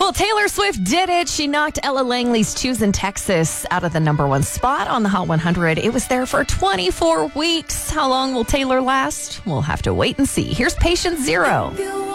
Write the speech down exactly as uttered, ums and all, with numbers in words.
Well, Taylor Swift did it. She knocked Ella Langley's Choose in Texas out of the number one spot on the Hot one hundred. It was there for twenty-four weeks. How long will Taylor last? We'll have to wait and see. Here's Patient Zero.